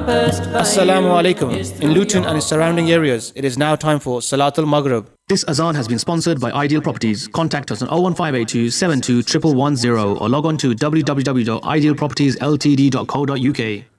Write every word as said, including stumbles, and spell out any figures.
Assalamu alaikum. In Luton and its surrounding areas, it is now time for Salatul Maghrib. This azan has been sponsored by Ideal Properties. Contact us on oh one five eight two seven two one one one zero or log on to w w w dot ideal properties l t d dot co dot u k.